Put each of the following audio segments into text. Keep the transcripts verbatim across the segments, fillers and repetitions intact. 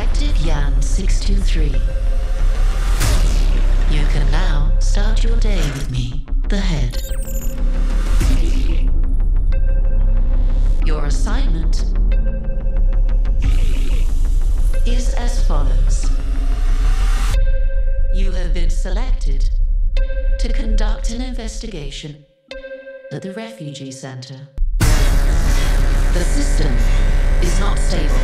Collective Yan six two three. You can now start your day with me, the head. Your assignment is as follows. You have been selected to conduct an investigation at the refugee center. The system is not stable.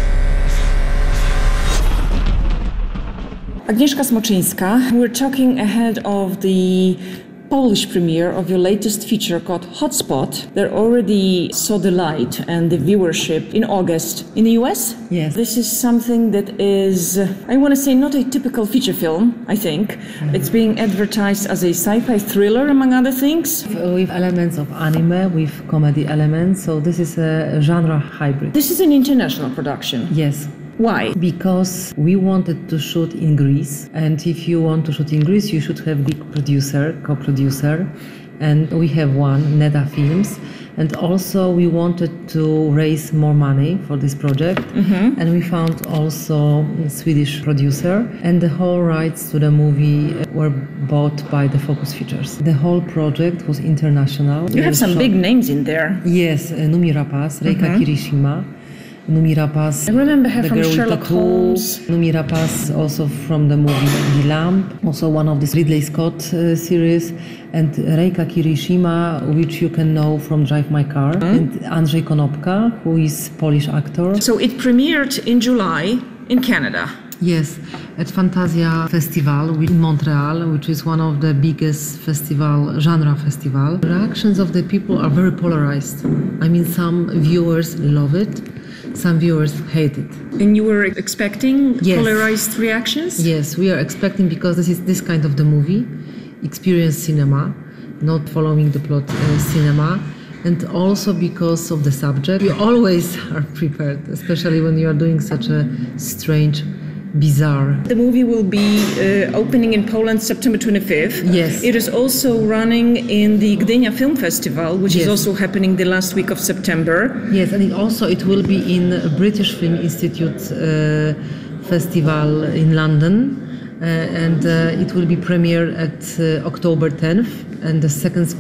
Agnieszka Smoczyńska, we're talking ahead of the Polish premiere of your latest feature called Hotspot. That already saw the light and the viewership in August in the U S. Yes. This is something that is, I want to say, not a typical feature film, I think. Mm-hmm. It's being advertised as a sci-fi thriller, among other things. With elements of anime, with comedy elements, so this is a genre hybrid. This is an international production. Yes. Why? Because we wanted to shoot in Greece, and if you want to shoot in Greece, you should have big producer, co-producer, and we have one, Neda Films, and also we wanted to raise more money for this project, mm-hmm. and we found also a Swedish producer, and the whole rights to the movie were bought by the Focus Features. The whole project was international. You have some shot. Big names in there. Yes, uh, Noomi Rapace, Reika mm-hmm. Kirishima, Noomi Rapace, I remember her the from girl Sherlock Holmes. Noomi Rapace, also from the movie The Lamp, also one of the Ridley Scott uh, series, and Reika Kirishima, which you can know from Drive My Car, mm-hmm. and Andrzej Konopka, who is Polish actor. So it premiered in July in Canada. Yes, at Fantasia Festival in Montreal, which is one of the biggest festival, genre festival. The reactions of the people are very polarized. I mean, some viewers love it, some viewers hate it. And you were expecting yes. polarized reactions? Yes, we are expecting, because this is this kind of the movie, experience cinema, not following the plot uh, cinema, and also because of the subject. You always are prepared, especially when you are doing such a strange, bizarre. The movie will be uh, opening in Poland September twenty-fifth. Yes. It is also running in the Gdynia Film Festival, which yes. is also happening the last week of September. Yes, and it also it will be in British Film Institute uh, Festival in London, uh, and uh, it will be premiered at uh, October tenth, and the second